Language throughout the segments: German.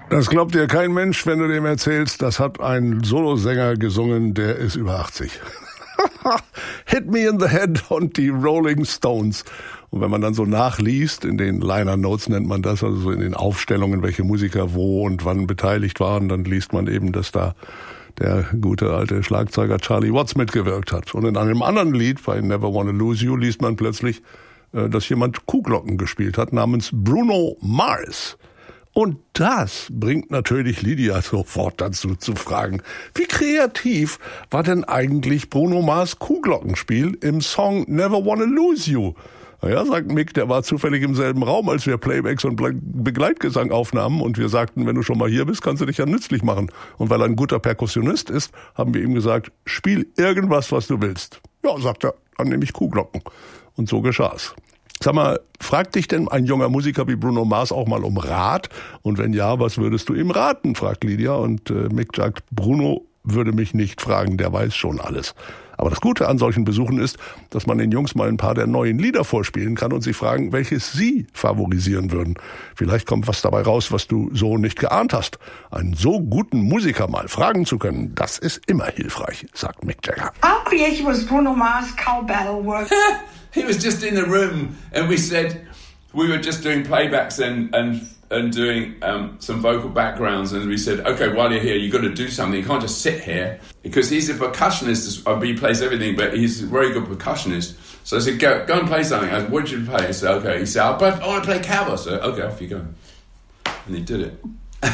Das glaubt dir kein Mensch, wenn du dem erzählst, das hat ein Solosänger gesungen, der ist über 80. Hit Me in the Head und die Rolling Stones. Und wenn man dann so nachliest, in den Liner Notes nennt man das, also so in den Aufstellungen, welche Musiker wo und wann beteiligt waren, dann liest man eben, dass da der gute alte Schlagzeuger Charlie Watts mitgewirkt hat. Und in einem anderen Lied, bei Never Wanna Lose You, liest man plötzlich, dass jemand Kuhglocken gespielt hat, namens Bruno Mars. Und das bringt natürlich Lydia sofort dazu zu fragen, wie kreativ war denn eigentlich Bruno Mars Kuhglockenspiel im Song Never Wanna Lose You? Naja, sagt Mick, der war zufällig im selben Raum, als wir Playbacks und Begleitgesang aufnahmen und wir sagten, wenn du schon mal hier bist, kannst du dich ja nützlich machen. Und weil er ein guter Perkussionist ist, haben wir ihm gesagt, spiel irgendwas, was du willst. Ja, sagt er, dann nehme ich Kuhglocken. Und so geschah's. Sag mal, fragt dich denn ein junger Musiker wie Bruno Mars auch mal um Rat? Und wenn ja, was würdest du ihm raten, fragt Lydia. Und Mick sagt, Bruno würde mich nicht fragen, der weiß schon alles. Aber das Gute an solchen Besuchen ist, dass man den Jungs mal ein paar der neuen Lieder vorspielen kann und sie fragen, welches sie favorisieren würden. Vielleicht kommt was dabei raus, was du so nicht geahnt hast. Einen so guten Musiker mal fragen zu können, das ist immer hilfreich, sagt Mick Jagger. How creative was Bruno Mars' cow battle work? He was just in the room and we said we were just doing playbacks and doing some vocal backgrounds, and we said, okay, while you're here, you've got to do something. You can't just sit here, because he's a percussionist. He plays everything, but he's a very good percussionist. So I said, go and play something. I said, what did you play? I said, okay. He said, I want to play cowbell. I said, okay, off you go. And he did it.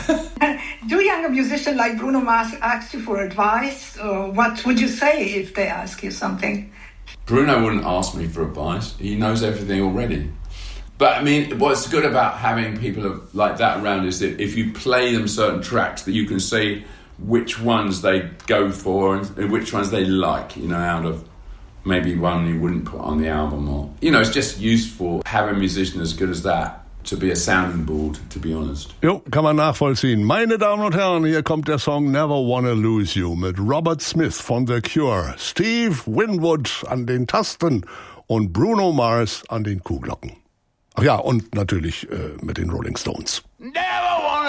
Do younger musicians like Bruno Mars ask you for advice? What would you say if they ask you something? Bruno wouldn't ask me for advice. He knows everything already. But I mean, what's good about having people like that around is that if you play them certain tracks, that you can see which ones they go for and which ones they like, you know, out of maybe one you wouldn't put on the album. Or, you know, it's just useful having a musician as good as that to be a sounding board, to be honest. Jo, kann man nachvollziehen. Meine Damen und Herren, hier kommt der Song Never Wanna Lose You mit Robert Smith von The Cure, Steve Winwood an den Tasten und Bruno Mars an den Kuhglocken. Ach ja, und natürlich mit den Rolling Stones. Never wanna